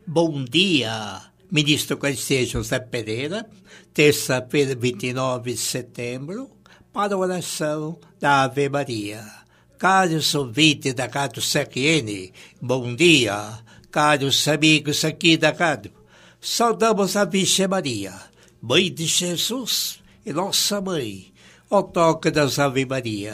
Bom dia, ministro Conselheiro José Pereira, terça-feira, 29 de setembro, para a oração da Ave Maria. Caros ouvintes da Rádio CRN, bom dia. Caros amigos aqui da rádio, saudamos a Virgem Maria, Mãe de Jesus e nossa Mãe, ao toque das Ave Maria.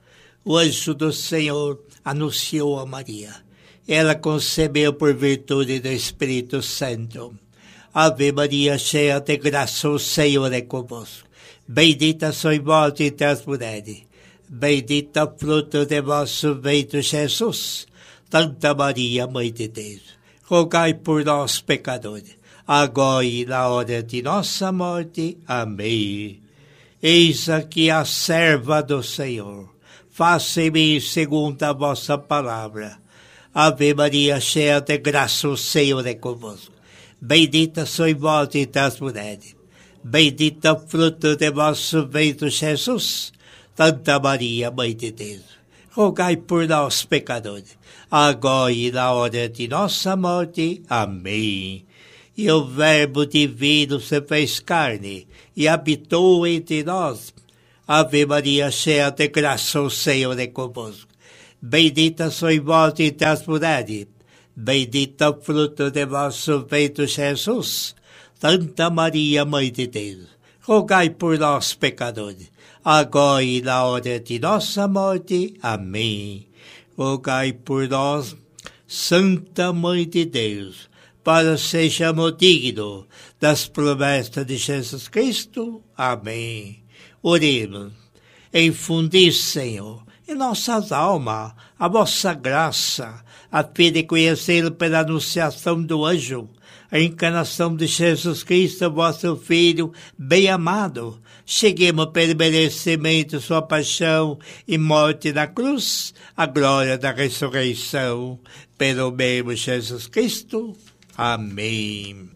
O anjo do Senhor anunciou a Maria. Ela concebeu por virtude do Espírito Santo. Ave Maria, cheia de graça, o Senhor é convosco. Bendita sois vós entre as mulheres. Bendito o fruto de vosso ventre, Jesus. Santa Maria, Mãe de Deus, rogai por nós, pecadores, agora e na hora de nossa morte. Amém. Eis aqui a serva do Senhor. Faça-me segundo a vossa palavra. Ave Maria, cheia de graça, o Senhor é convosco. Bendita sois vós entre as mulheres. Bendito o fruto de vosso ventre, Jesus. Santa Maria, Mãe de Deus, rogai por nós, pecadores, agora e na hora de nossa morte. Amém. E o Verbo divino se fez carne e habitou entre nós. Ave Maria, cheia de graça, o Senhor é convosco. Bendita sois vós entre as mulheres. Bendito o fruto de vosso ventre, Jesus. Santa Maria, Mãe de Deus, rogai por nós, pecadores, agora e na hora de nossa morte. Amém. Rogai por nós, Santa Mãe de Deus, para sejamos dignos das promessas de Jesus Cristo. Amém. Oremos. Infundi, Senhor, em nossas almas a vossa graça, a fim de conhecê-lo pela anunciação do anjo, a encarnação de Jesus Cristo, vosso Filho, bem-amado. Cheguemos pelo merecimento de sua paixão e morte na cruz, a glória da ressurreição, pelo mesmo Jesus Cristo. Amém.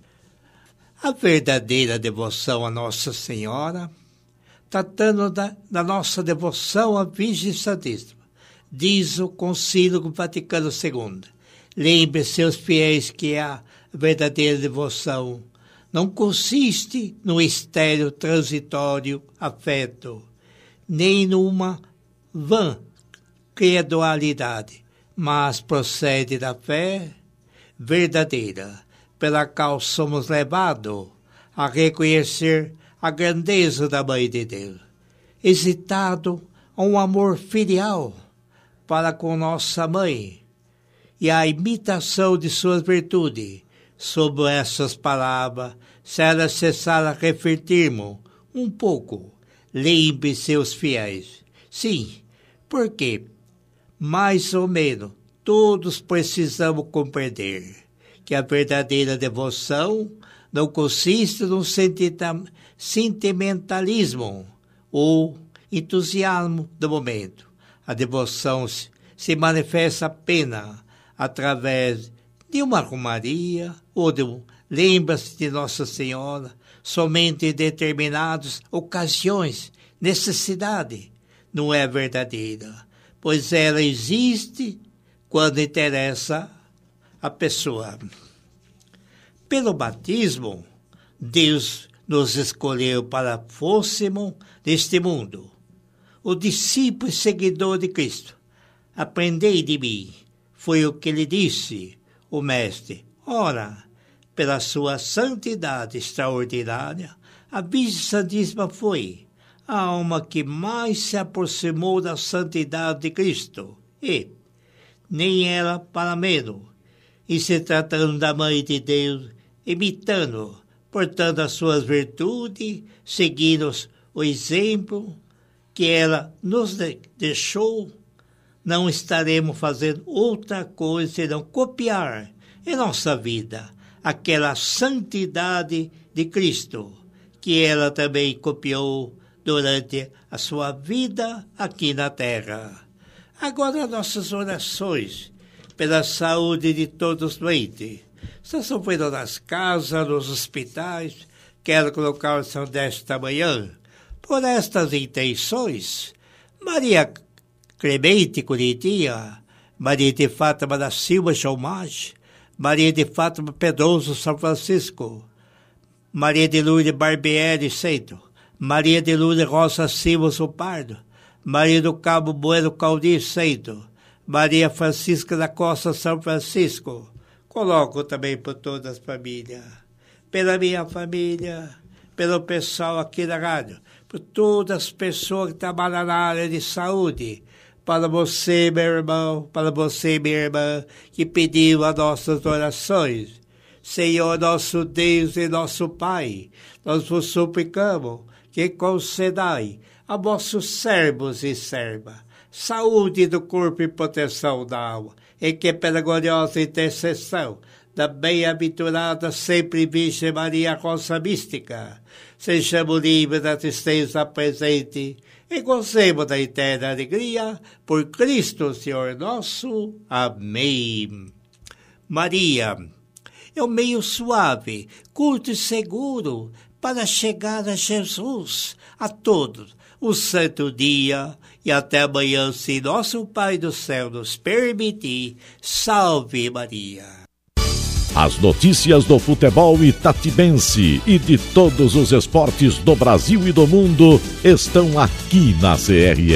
A verdadeira devoção a Nossa Senhora, tratando da nossa devoção à Virgem Santíssima, diz o Concílio Vaticano II. Lembre-se, os fiéis, que a verdadeira devoção não consiste no estéril transitório afeto, nem numa vã credualidade, mas procede da fé verdadeira, pela qual somos levados a reconhecer a grandeza da Mãe de Deus, excitado a um amor filial para com nossa Mãe e a imitação de suas virtudes. Sobre essas palavras, se é necessário refletirmos um pouco, lembre-se os fiéis. Sim, porque, mais ou menos, todos precisamos compreender que a verdadeira devoção não consiste no sentimentalismo ou entusiasmo do momento. A devoção se manifesta apenas através de uma romaria ou de lembra-se de Nossa Senhora somente em determinadas ocasiões, necessidade. Não é verdadeira, pois ela existe quando interessa a pessoa. Pelo batismo, Deus nos escolheu para fôssemos deste mundo. O discípulo e seguidor de Cristo, aprendei de mim, foi o que lhe disse o Mestre. Ora, pela sua santidade extraordinária, a Virgem Santíssima foi a alma que mais se aproximou da santidade de Cristo, e nem ela para menos, e se tratando da Mãe de Deus, imitando, portando as suas virtudes, seguindo o exemplo que ela nos deixou, não estaremos fazendo outra coisa senão copiar em nossa vida aquela santidade de Cristo, que ela também copiou durante a sua vida aqui na terra. Agora, nossas orações pela saúde de todos os doentes, estão sofrendo nas casas, nos hospitais. Quero colocar a oração desta manhã por estas intenções. Maria Clemente Curitia, Maria de Fátima da Silva Chalmage, Maria de Fátima Pedroso, São Francisco. Maria de Lourdes Barbieri, Centro. Maria de Lourdes Rosa Silva, São Pardo. Maria do Cabo Bueno Caldir, Centro. Maria Francisca da Costa, São Francisco. Coloco também por todas as famílias. Pela minha família, pelo pessoal aqui da rádio, por todas as pessoas que trabalham na área de saúde. Para você, meu irmão, para você, minha irmã, que pediu as nossas orações. Senhor, nosso Deus e nosso Pai, nós vos suplicamos que concedai a vossos servos e servas saúde do corpo e proteção da alma, e que pela gloriosa intercessão da bem-aventurada sempre Virgem Maria Rosa Mística, sejamos livres da tristeza presente e gozemos da eterna alegria por Cristo Senhor nosso. Amém. Maria é um meio suave, curto e seguro para chegar a Jesus. A todos um santo dia e até amanhã, se nosso Pai do céu nos permitir. Salve Maria. As notícias do futebol itatibense e de todos os esportes do Brasil e do mundo estão aqui na CRM.